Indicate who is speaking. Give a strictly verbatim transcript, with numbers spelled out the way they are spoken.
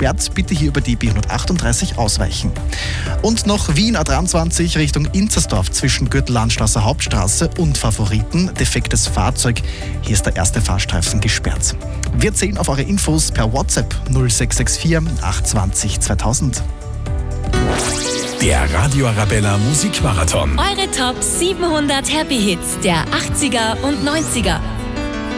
Speaker 1: gesperrt. Bitte hier über die B hundertachtunddreißig ausweichen. Und noch Wien A dreiundzwanzig Richtung Inzersdorf zwischen Gürtel-Landstraße Hauptstraße und Favoriten. Defektes Fahrzeug. Hier ist der erste Fahrstreifen gesperrt. Wir zählen auf eure Infos per WhatsApp null sechs sechs vier acht zwei null zweitausend.
Speaker 2: Der Radio Arabella Musikmarathon.
Speaker 3: Eure Top siebenhundert Happy Hits der achtziger und neunziger.